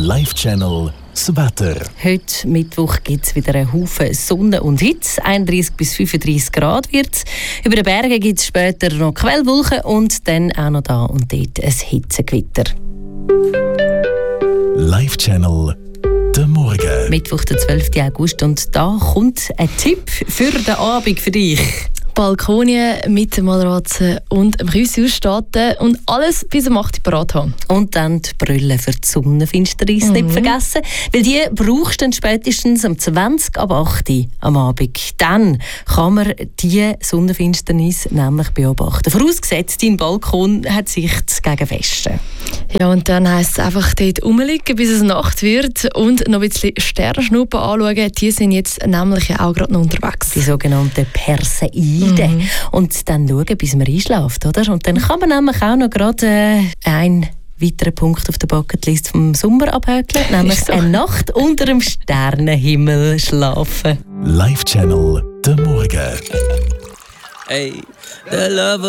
Live-Channel das Wetter. Heute Mittwoch gibt es wieder einen Haufen Sonne und Hitze. 31 bis 35 Grad wird es. Über den Bergen gibt es später noch Quellwolken und dann auch noch da und dort ein Hitzegewitter. Live-Channel der Morgen. Mittwoch, der 12. August, und da kommt ein Tipp für den Abend für dich. Balkonien mit dem Matratze und einem Küssi ausstatten und alles bis um 8 Uhr parat haben. Und dann die Brille für die Sonnenfinsternis nicht vergessen, weil die brauchst du dann spätestens um 20 ab 8 Uhr am Abend. Dann kann man die Sonnenfinsternis nämlich beobachten. Vorausgesetzt, dein Balkon hat Sicht gegen Westen. Ja, und dann heisst es einfach dort rumliegen, bis es Nacht wird und noch ein bisschen Sternschnuppen anschauen. Die sind jetzt nämlich auch gerade noch unterwegs. Die sogenannten Perseiden. Und dann schauen, bis man einschläft, oder? Und dann kann man nämlich auch noch gerade einen weiteren Punkt auf der Bucketlist vom Sommer abhäkeln, nämlich eine Nacht unter dem Sternenhimmel schlafen. Live-Channel der Morgen. Hey, the love